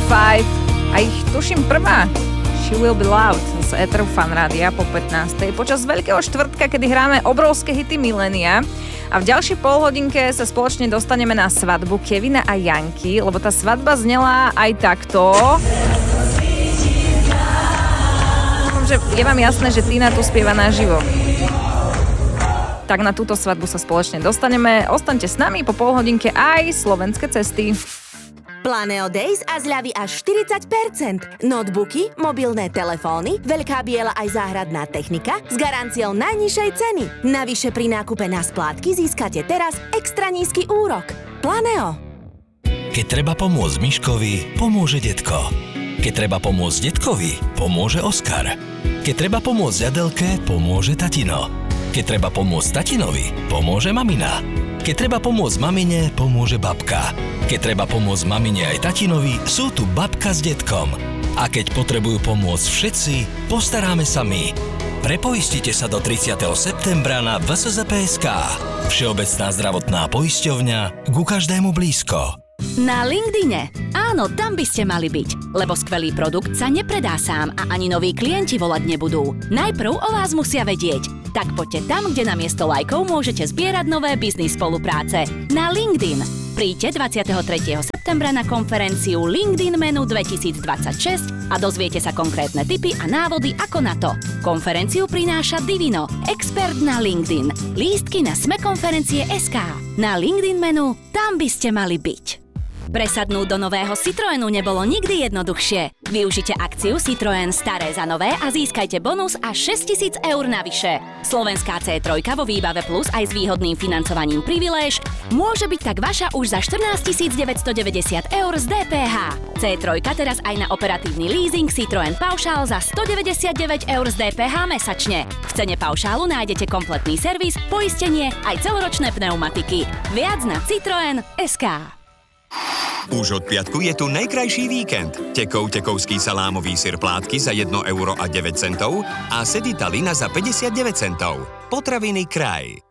5 a ich tuším prvá She Will Be Loud z Eteru Fan Rádia po 15. Počas Veľkého štvrtka, kedy hráme obrovské hity milénia a v ďalšej polhodinke sa spoločne dostaneme na svadbu Kevina a Janky, lebo tá svadba znela aj takto. Dúfam, že je vám jasné, že Tina tu spieva naživo. Tak na túto svadbu sa spoločne dostaneme. Ostaňte s nami po polhodinke aj slovenské cesty. Planeo Days a zľavy až 40%. Notebooky, mobilné telefóny, veľká biela aj záhradná technika s garanciou najnižšej ceny. Navyše pri nákupe na splátky získate teraz extra nízky úrok. Planeo. Keď treba pomôcť Miškovi, pomôže detko. Keď treba pomôcť detkovi, pomôže Oskar. Keď treba pomôcť Adelke, pomôže tatino. Keď treba pomôcť tatinovi, pomôže mamina. Keď treba pomôcť mamine, pomôže babka. Keď treba pomôcť mamine aj tatinovi, sú tu babka s detkom. A keď potrebujú pomôcť všetci, postaráme sa my. Prepoistite sa do 30. septembra na VSZPSK. Všeobecná zdravotná poisťovňa, ku každému blízko. Na LinkedIne. Áno, tam by ste mali byť, lebo skvelý produkt sa nepredá sám a ani noví klienti volať nebudú. Najprv o vás musia vedieť. Tak poďte tam, kde namiesto lajkov môžete zbierať nové biznis spolupráce. Na LinkedIn. Príďte 23. septembra na konferenciu LinkedIn Menu 2026 a dozviete sa konkrétne tipy a návody ako na to. Konferenciu prináša Divino, expert na LinkedIn. Lístky na smekonferencie.sk. Na LinkedIn Menu, tam by ste mali byť. Presadnúť do nového Citroenu nebolo nikdy jednoduchšie. Využite akciu Citroën staré za nové a získajte bonus až 6 000 eur navyše. Slovenská C3 vo výbave plus aj s výhodným financovaním Priviléž môže byť tak vaša už za 14 990 eur z DPH. C3 teraz aj na operatívny leasing Citroën Paušál za 199 eur z DPH mesačne. V cene paušálu nájdete kompletný servis, poistenie aj celoročné pneumatiky. Viac na Citroën.sk. Už od piatku je tu najkrajší víkend. Tekovský salámový syr plátky za 1,09 € a Sedita Lina za 59 centov. Potraviny Kraj.